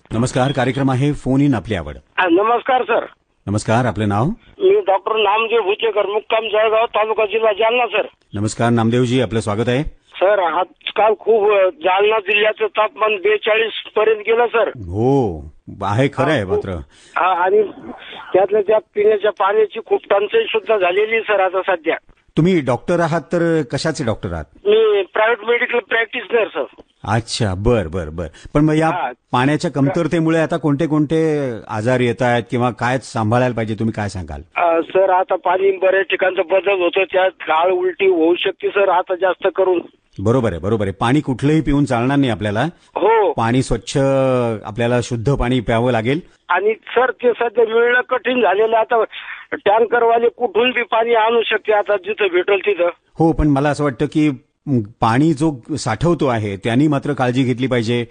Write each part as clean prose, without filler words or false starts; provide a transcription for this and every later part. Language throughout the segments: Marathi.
नमस्कार. कार्यक्रम आहे फोन इन आपली आवड. नमस्कार सर. नमस्कार. आपलं नाव? मी डॉक्टर नामदेव भुचेकर, मुक्काम जळगाव, तालुका जिल्हा जालना सर. नमस्कार नामदेवजी, आपलं स्वागत आहे. सर आजकाल खूप जालना जिल्ह्याचं तापमान 42 पर्यंत गेलं सर. हो आहे, खरं आहे मात्र. आणि त्यातल्या त्यात पिण्याच्या पाण्याची खूप टंचाई सुद्धा झालेली सर आता सध्या. तुम्ही डॉक्टर आहात तर कशाचे डॉक्टर आहात? मी प्रायव्हेट मेडिकल प्रॅक्टिशनर सर. अच्छा, बर बर बर. पण मग या पाण्याच्या कमतरतेमुळे आता कोणते कोणते आजार येत आहेत किंवा काय सांभाळायला पाहिजे, तुम्ही काय सांगाल? सर आता पाणी बऱ्याच ठिकाणचा बदल होतो, त्यात गाळ उलटी होऊ शकते सर आता जास्त करून. बरोबर आहे, बरोबर आहे. पाणी कुठलंही पिऊन चालणार नाही आपल्याला. हो, पाणी स्वच्छ, आपल्याला शुद्ध पाणी प्यावं लागेल. आणि सर ते सध्या मिळणं कठीण झालेलं. आता टँकरवाले कुठून बी पाणी आणू शकते आता जिथं भेटेल तिथं. हो, पण मला असं वाटतं की पाणी जो साठवतो आहे त्यांनी मात्र काळजी घेतली पाहिजे.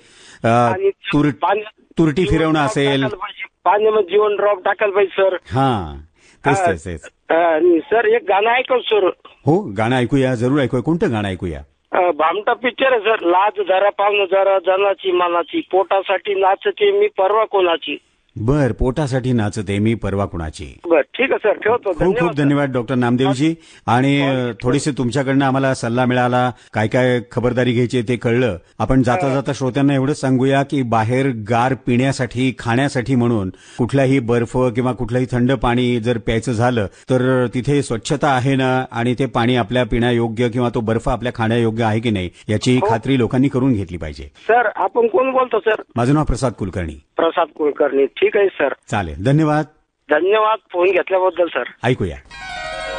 तुरटी फिरवणं असेल, पाण्यामध्ये जीवन ड्रॉप टाकायला पाहिजे सर. हा, तेच तेच तेच. सर एक गाणं ऐकव सर. हो, गाणं ऐकूया, जरूर ऐकूया. कोणतं गाणं ऐकूया? भामटा पिक्चर आहे सर. लाज जरा पावनं जरा जनाची मानाची, पोटासाठी नाचते मी परवा कोणाची. बर, पोटासाठी नाचते मी परवा कुणाची. बर, ठीक आहे सर, ठेवतो. खूप खूप धन्यवाद डॉक्टर नामदेवजी. आणि थोडीशी तुमच्याकडनं आम्हाला सल्ला मिळाला, काय काय खबरदारी घ्यायची ते कळलं. आपण जाता जाता श्रोत्यांना एवढंच सांगूया की बाहेर गार पिण्यासाठी, खाण्यासाठी म्हणून कुठलाही बर्फ किंवा कुठलंही थंड पाणी जर प्यायचं झालं तर तिथे स्वच्छता आहे ना, आणि ते पाणी आपल्या पिण्यायोग्य किंवा तो बर्फ आपल्या खाण्यायोग्य आहे की नाही याची खात्री लोकांनी करून घेतली पाहिजे. सर आपण कोण बोलतो सर? माझं नाव प्रसाद कुलकर्णी. प्रसाद कुलकर्णी, ठीक आहे सर. चालेल, धन्यवाद. धन्यवाद फोन घेतल्याबद्दल सर. ऐकूया.